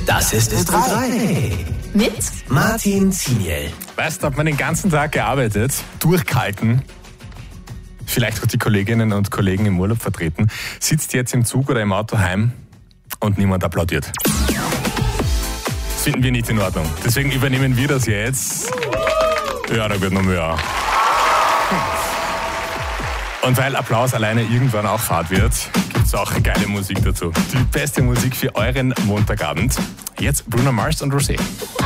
Das ist Ö3. Mit Martin Ziniel. Weißt du, hat man den ganzen Tag gearbeitet, durchgehalten, vielleicht auch die Kolleginnen und Kollegen im Urlaub vertreten, sitzt jetzt im Zug oder im Auto heim und niemand applaudiert. Das finden wir nicht in Ordnung. Deswegen übernehmen wir das jetzt. Ja, da wird noch mehr. Und weil Applaus alleine irgendwann auch Fahrt wird, gibt es auch geile Musik dazu. Die beste Musik für euren Montagabend. Jetzt Bruno Mars und Rosé.